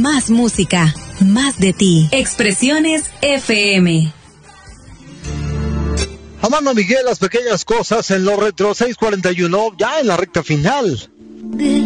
Más música, más de ti. Expresiones FM. Amanda Miguel, Las Pequeñas Cosas en lo retro, 6:41, ya en la recta final.